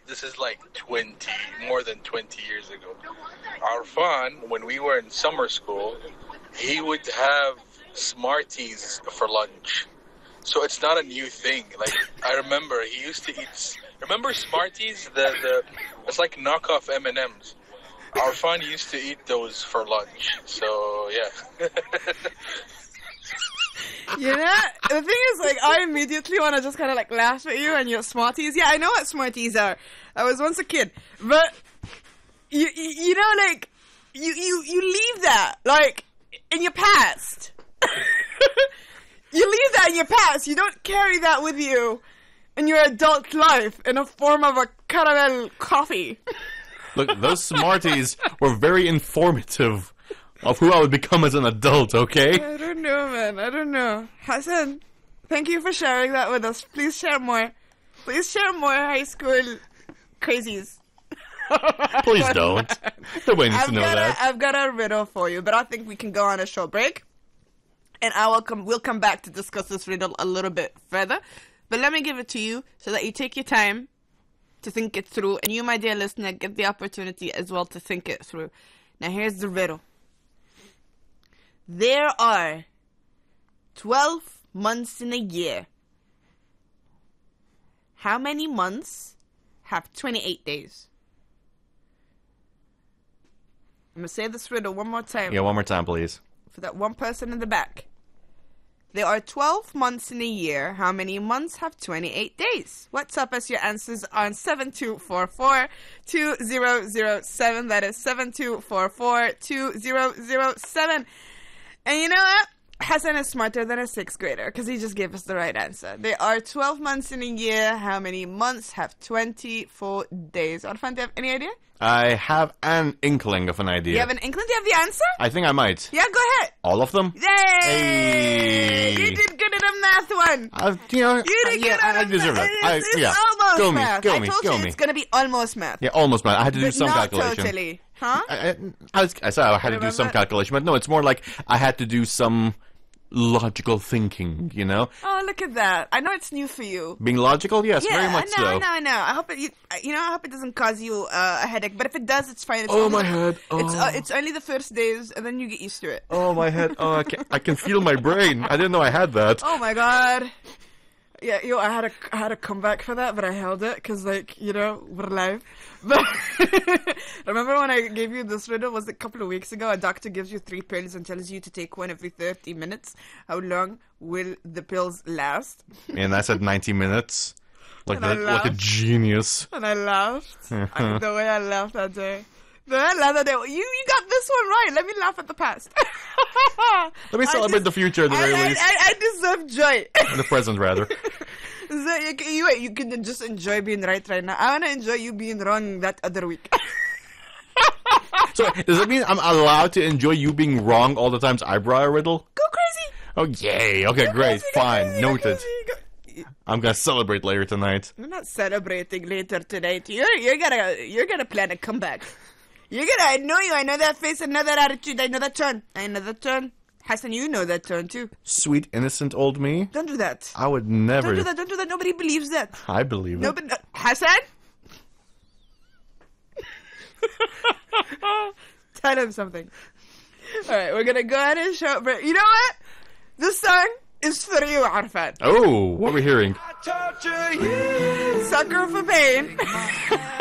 this is like more than 20 years ago. Arfan, when we were in summer school, he would have Smarties for lunch. So it's not a new thing. Like, I remember he used to eat. Remember Smarties? It's like knockoff M&Ms. Arfan used to eat those for lunch. So yeah. You know, the thing is, like, I immediately want to just kind of like laugh at you and your Smarties. Yeah, I know what Smarties are. I was once a kid, but you know, like, you leave that like in your past. You leave that in your past. You don't carry that with you in your adult life in a form of a caramel coffee. Look, those Smarties were very informative of who I would become as an adult, okay? I don't know, man. I don't know. Hassan, thank you for sharing that with us. Please share more. Please share more high school crazies. Please don't. Nobody needs to know that. I've got a riddle for you, but I think we can go on a short break. And we'll come back to discuss this riddle a little bit further. But let me give it to you so that you take your time to think it through. And you, my dear listener, get the opportunity as well to think it through. Now, here's the riddle. There are 12 months in a year. How many months have 28 days? I'm going to say this riddle one more time. Yeah, one more time, please. For that one person in the back. There are 12 months in a year. How many months have 28 days? WhatsApp us your answers on 7244-2007. That is 7244-2007. And you know what? Hassan is smarter than a 6th grader because he just gave us the right answer. There are 12 months in a year. How many months have 24 days? Arfan, do you have any idea? I have an inkling of an idea. You have an inkling? Do you have the answer? I think I might. Yeah, go ahead. All of them? Yay! Hey! You did good at the math one. You did good at I deserve math. that. It's almost Go math. me. I told you it's going to be almost math. Yeah, almost math. I had to do But some not calculation. Totally. Huh? I said I had to do some calculation, but no, it's more like I had to do some logical thinking, you know? Oh, look at that. I know it's new for you. Being logical? Yes, Yeah, very much so. I know. I hope I hope it doesn't cause you a headache. But if it does, it's fine. It's Oh, only my head. It's only the first days, and then you get used to it. Oh, my head. Oh, I can feel my brain. I didn't know I had that. Oh my god. Yeah, I had a comeback for that, but I held it because, like, we're live. But remember when I gave you this riddle? Was it a couple of weeks ago? A doctor gives you 3 pills and tells you to take one every 30 minutes. How long will the pills last? And I said 90 minutes. Like a genius. And I laughed. The way I laughed that day. You got this one right. Let me laugh at the past. Let me celebrate the future at the very least. I deserve joy. The present, rather. So you can just enjoy being right now. I want to enjoy you being wrong that other week. So, does that mean I'm allowed to enjoy you being wrong all the times I brought a riddle? Go crazy. Oh, yay. Okay, Go great. crazy, Fine. Noted. Crazy. I'm going to celebrate later tonight. I'm not celebrating later tonight. You're gonna plan a comeback. I know that face, I know that attitude, I know that turn. Hassan, you know that turn too. Sweet, innocent old me. Don't do that. I would never. Don't do that. Nobody believes that. I believe it. Hassan? Tell him something. Alright, we're gonna go ahead and show. But you know what? This song is for you, Arfan. Oh, what are we hearing? Sucker for Pain.